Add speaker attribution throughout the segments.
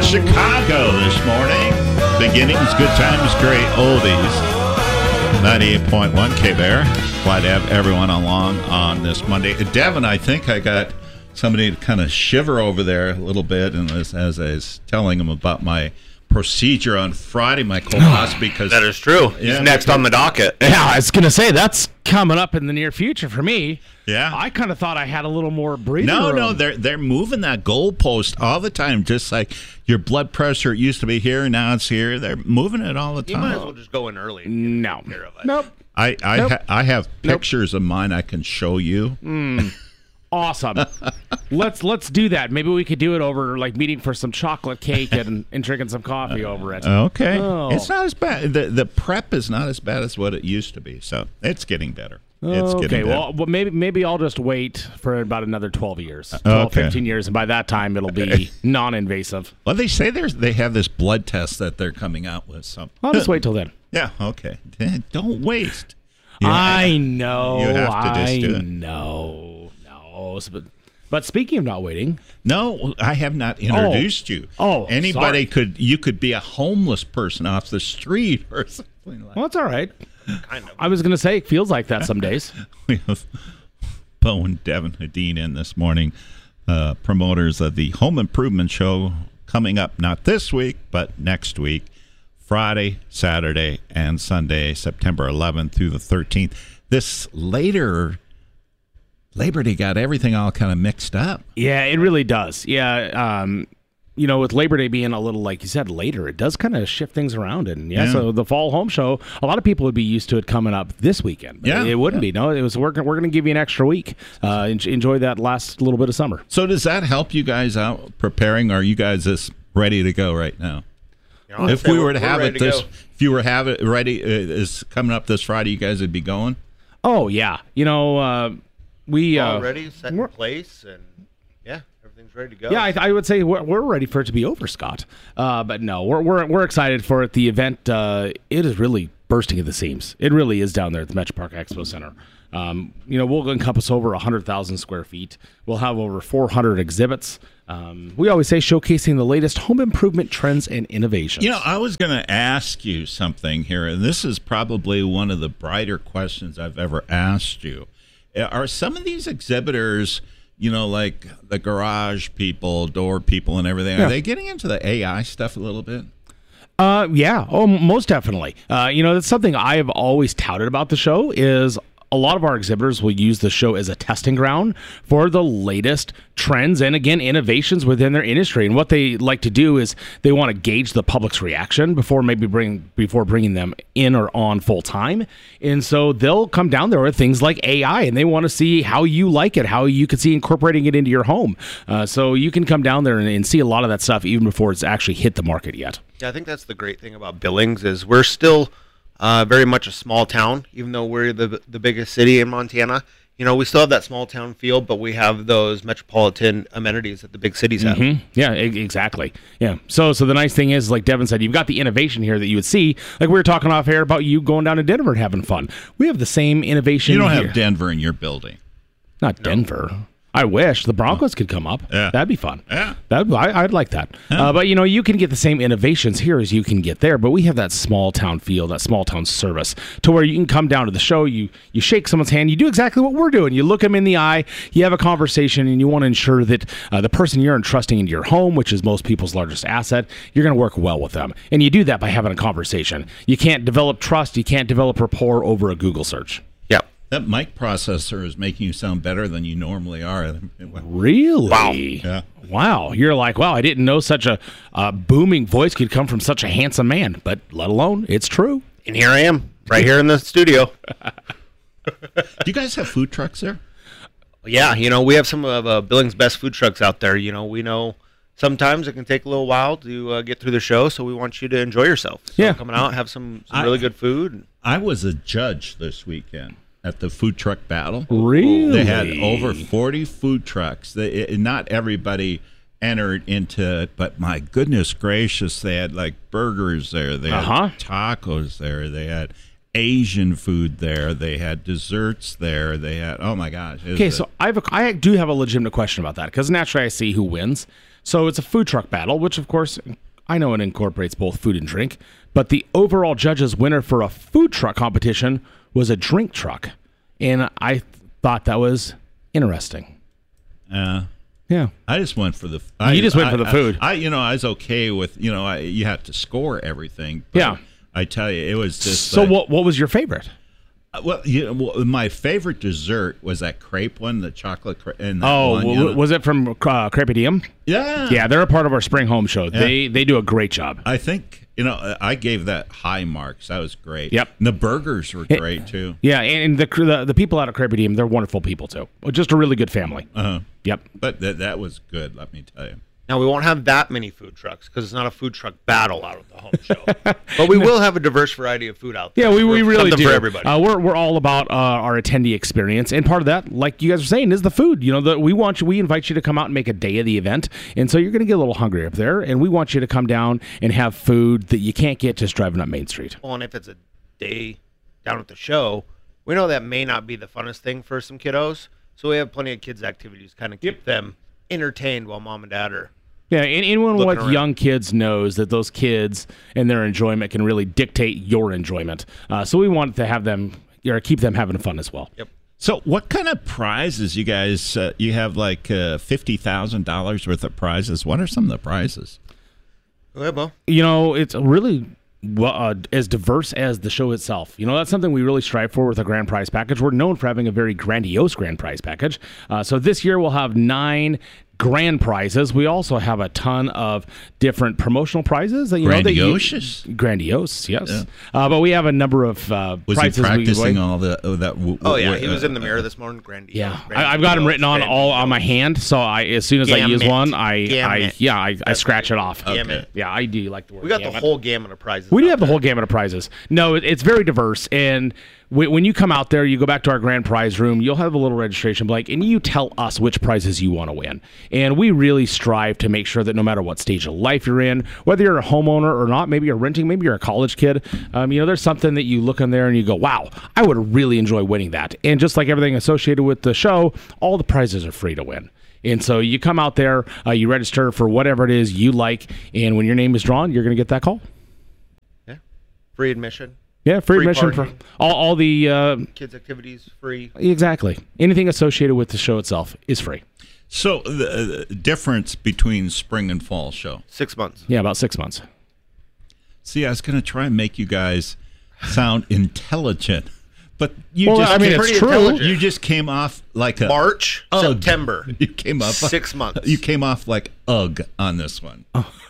Speaker 1: Chicago this morning. Beginnings, good times, great oldies. 98.1 K-Bear. Glad to have everyone along on this Monday. Devin, I think I got somebody to kind of shiver over there a little bit, and as I was telling him about my procedure on Friday, my colonoscopy, because
Speaker 2: that is true. He's next on the docket.
Speaker 3: Yeah, I was gonna say that's coming up in the near future for me.
Speaker 1: Yeah,
Speaker 3: I kind of thought I had a little more breathing room.
Speaker 1: No, they're moving that goalpost all the time, just like your blood pressure. It used to be here, now it's here. They're moving it all the time.
Speaker 2: You might as well just go in early.
Speaker 3: No,
Speaker 2: nope.
Speaker 1: I have pictures of mine I can show you.
Speaker 3: Awesome. Let's do that. Maybe we could do it over like meeting for some chocolate cake and drinking some coffee over it.
Speaker 1: Okay.
Speaker 3: Oh.
Speaker 1: It's not as bad. The prep is not as bad as what it used to be. So it's getting better.
Speaker 3: Well, maybe I'll just wait for about another 12 years, 15 years, and by that time it'll be non-invasive.
Speaker 1: Well, they say they have this blood test that they're coming out with. So
Speaker 3: I'll just wait till then.
Speaker 1: Yeah, okay. Don't waste.
Speaker 3: I know.
Speaker 1: You have to just do it.
Speaker 3: No. But speaking of not waiting.
Speaker 1: No, I have not introduced you.
Speaker 3: Oh,
Speaker 1: anybody
Speaker 3: sorry.
Speaker 1: you could be a homeless person off the street or something like that.
Speaker 3: Well, that's all right.
Speaker 2: Kind of.
Speaker 3: I was going to say it feels like that some days.
Speaker 1: We have Bo and Devin Hadeen in this morning, promoters of the Home Improvement Show coming up not this week, but next week, Friday, Saturday, and Sunday, September 11th through the 13th. This later Labor Day got everything all kind of mixed up.
Speaker 3: Yeah, it really does. Yeah, with Labor Day being a little, like you said, later, it does kind of shift things around. And so the Fall Home Show, a lot of people would be used to it coming up this weekend. But it wouldn't be. No, it was. We're going to give you an extra week. Enjoy that last little bit of summer.
Speaker 1: So does that help you guys out preparing? Or are you guys just ready to go right now? If we were to have it this, if you were to have it ready, is coming up this Friday, you guys would be going.
Speaker 3: Oh yeah, we
Speaker 2: already set in place, and everything's ready to go.
Speaker 3: Yeah, I would say we're ready for it to be over, Scott. But no, we're excited for it. The event, it is really bursting at the seams. It really is down there at the Metro Park Expo Center. We'll encompass over 100,000 square feet. We'll have over 400 exhibits. We always say showcasing the latest home improvement trends and innovations.
Speaker 1: I was going to ask you something here, and this is probably one of the brighter questions I've ever asked you. Are some of these exhibitors, like the garage people, door people, and everything, are they getting into the AI stuff a little bit?
Speaker 3: Yeah. Oh, most definitely. That's something I have always touted about the show is a lot of our exhibitors will use the show as a testing ground for the latest trends and, again, innovations within their industry. And what they like to do is they want to gauge the public's reaction before bringing them in or on full time. And so they'll come down there with things like AI, and they want to see how you like it, how you could see incorporating it into your home. So you can come down there and see a lot of that stuff even before it's actually hit the market yet.
Speaker 2: Yeah, I think that's the great thing about Billings is we're still very much a small town, even though we're the biggest city in Montana. We still have that small town feel, but we have those metropolitan amenities that the big cities have.
Speaker 3: Mm-hmm. Yeah, exactly. Yeah. So the nice thing is, like Devin said, you've got the innovation here that you would see. Like we were talking off air about you going down to Denver and having fun. We have the same innovation.
Speaker 1: You don't
Speaker 3: here.
Speaker 1: have Denver in your building.
Speaker 3: Not Denver. I wish the Broncos could come up.
Speaker 1: Yeah.
Speaker 3: That'd be fun.
Speaker 1: Yeah.
Speaker 3: I'd like that.
Speaker 1: Yeah.
Speaker 3: But, you can get the same innovations here as you can get there. But we have that small town feel, that small town service to where you can come down to the show, you shake someone's hand, you do exactly what we're doing. You look them in the eye, you have a conversation, and you want to ensure that the person you're entrusting into your home, which is most people's largest asset, you're going to work well with them. And you do that by having a conversation. You can't develop trust, you can't develop rapport over a Google search.
Speaker 1: That mic processor is making you sound better than you normally are.
Speaker 3: Really?
Speaker 2: Wow.
Speaker 1: Yeah.
Speaker 3: Wow. You're like, wow, I didn't know such a booming voice could come from such a handsome man, but let alone it's true.
Speaker 2: And here I am, right here in the studio.
Speaker 1: Do you guys have food trucks there?
Speaker 2: Yeah, we have some of Billings' best food trucks out there. We know sometimes it can take a little while to get through the show, so we want you to enjoy yourself. So coming out, have some really good food.
Speaker 1: I was a judge this weekend at the food truck battle.
Speaker 3: Really?
Speaker 1: They had over 40 food trucks. Not everybody entered into it, but my goodness gracious, they had like burgers there. They had tacos there. They had Asian food there. They had desserts there. They had, oh my gosh.
Speaker 3: Okay, so I do have a legitimate question about that because naturally I see who wins. So it's a food truck battle, which of course I know it incorporates both food and drink. But the overall judges winner for a food truck competition was a drink truck, and I thought that was interesting. Yeah.
Speaker 1: I just went for the.
Speaker 3: You just went for the food.
Speaker 1: I was okay with you had to score everything. But
Speaker 3: Yeah.
Speaker 1: I tell you, it was just.
Speaker 3: So what was your favorite?
Speaker 1: Well, my favorite dessert was that crepe one, the chocolate crepe.
Speaker 3: Was it from Crepidiem?
Speaker 1: Yeah.
Speaker 3: Yeah, they're a part of our spring home show. They do a great job.
Speaker 1: I think I gave that high marks. That was great.
Speaker 3: Yep.
Speaker 1: And the burgers were great too.
Speaker 3: Yeah, and the people out of Crepidiem, they're wonderful people too. Just a really good family. Yep.
Speaker 1: But that was good. Let me tell you.
Speaker 2: Now, we won't have that many food trucks because it's not a food truck battle out at the home show. But we will have a diverse variety of food out there.
Speaker 3: Yeah, we really
Speaker 2: Something
Speaker 3: do.
Speaker 2: for everybody.
Speaker 3: We're all about our attendee experience, and part of that, like you guys were saying, is the food. We invite you to come out and make a day of the event, and so you're going to get a little hungry up there, and we want you to come down and have food that you can't get just driving up Main Street.
Speaker 2: Well, and if it's a day down at the show, we know that may not be the funnest thing for some kiddos, so we have plenty of kids' activities to kind of keep them entertained while mom and dad are.
Speaker 3: Yeah, and anyone with
Speaker 2: around.
Speaker 3: young kids knows that those kids and their enjoyment can really dictate your enjoyment. So we want to have them, keep them having fun as well.
Speaker 2: Yep.
Speaker 1: So, what kind of prizes you guys? You have like $50,000 worth of prizes. What are some of the prizes?
Speaker 2: Go ahead, Bo.
Speaker 3: It's really as diverse as the show itself. That's something we really strive for with a grand prize package. We're known for having a very grandiose grand prize package. So this year we'll have 9 grand prizes. We also have a ton of different promotional prizes.
Speaker 1: Grandiose?
Speaker 3: Grandiose, yes.
Speaker 1: Yeah.
Speaker 3: But we have a number of
Speaker 1: Was
Speaker 3: prizes.
Speaker 1: he practicing all that?
Speaker 2: He was in the mirror this morning. Grandiose.
Speaker 3: Yeah, I've got them written on my hand. So as soon as I use one, I scratch it off.
Speaker 2: Gamut.
Speaker 3: Yeah, I do like the word.
Speaker 2: We got
Speaker 3: gamut.
Speaker 2: the whole gamut of prizes.
Speaker 3: We do have the whole gamut of prizes. No, it's very diverse. And when you come out there, you go back to our grand prize room, you'll have a little registration blank, and you tell us which prizes you want to win. And we really strive to make sure that no matter what stage of life you're in, whether you're a homeowner or not, maybe you're renting, maybe you're a college kid, there's something that you look in there and you go, wow, I would really enjoy winning that. And just like everything associated with the show, all the prizes are free to win. And so you come out there, you register for whatever it is you like, and when your name is drawn, you're going to get that call.
Speaker 2: Yeah. Free admission.
Speaker 3: Yeah, free admission
Speaker 2: parking.
Speaker 3: for all the
Speaker 2: Kids' activities, free.
Speaker 3: Exactly. Anything associated with the show itself is free.
Speaker 1: So the difference between spring and fall show?
Speaker 2: 6 months.
Speaker 3: Yeah, about 6 months.
Speaker 1: See, I was going to try and make you guys sound intelligent, but
Speaker 3: it's true.
Speaker 1: You just came off like a
Speaker 2: March,
Speaker 1: ugh.
Speaker 2: September.
Speaker 1: You came off
Speaker 2: 6 months.
Speaker 1: You came off like ugh on this one.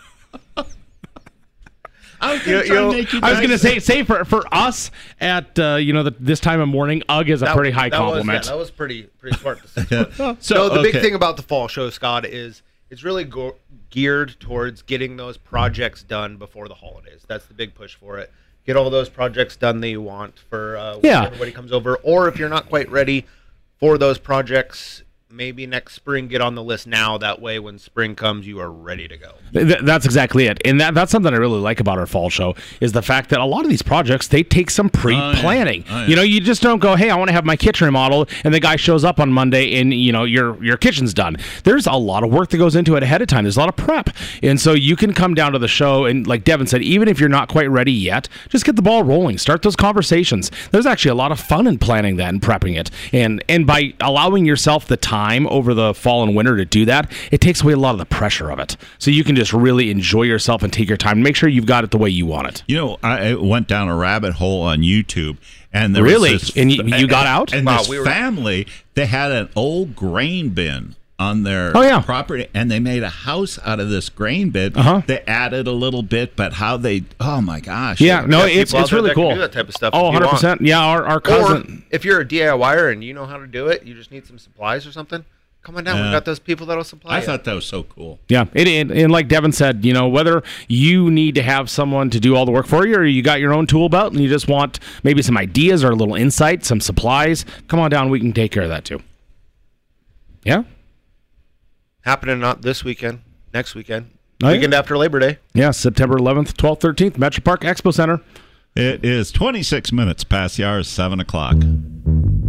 Speaker 1: I was
Speaker 3: going to say for us at this time of morning, ugh is a pretty high compliment.
Speaker 2: That was pretty smart. So
Speaker 1: So
Speaker 2: the big thing about the fall show, Scott, is it's really geared towards getting those projects done before the holidays. That's the big push for it. Get all those projects done that you want for when everybody comes over. Or if you're not quite ready for those projects, maybe next spring, get on the list now. That way, when spring comes, you are ready to go.
Speaker 3: That's exactly it. And that's something I really like about our fall show is the fact that a lot of these projects, they take some pre-planning. You just don't go, hey, I want to have my kitchen remodeled, and the guy shows up on Monday and, your kitchen's done. There's a lot of work that goes into it ahead of time. There's a lot of prep. And so you can come down to the show, and like Devin said, even if you're not quite ready yet, just get the ball rolling. Start those conversations. There's actually a lot of fun in planning that and prepping it. And by allowing yourself the time over the fall and winter to do that, it takes away a lot of the pressure of it. So you can just really enjoy yourself and take your time. Make sure you've got it the way you want it.
Speaker 1: I went down a rabbit hole on YouTube, and there
Speaker 3: really,
Speaker 1: was this,
Speaker 3: and you got out.
Speaker 1: And this family, they had an old grain bin on their property, and they made a house out of this grain bin. They added a little bit, but oh my gosh.
Speaker 3: Yeah, no, it's really cool.
Speaker 2: Do that type of stuff.
Speaker 3: Oh, 100%. Yeah, our cousin.
Speaker 2: Or if you're a DIYer and you know how to do it, you just need some supplies or something, come on down. We've got those people that'll supply
Speaker 1: I thought that was so cool.
Speaker 3: Yeah, and like Devin said, whether you need to have someone to do all the work for you or you got your own tool belt and you just want maybe some ideas or a little insight, some supplies, come on down. We can take care of that too. Yeah?
Speaker 2: Happening not this weekend, next weekend.
Speaker 3: Oh,
Speaker 2: Weekend after Labor Day.
Speaker 3: Yeah, September 11th, 12th, 13th, Metro Park Expo Center.
Speaker 1: It is 26 minutes past the hour of 7 o'clock.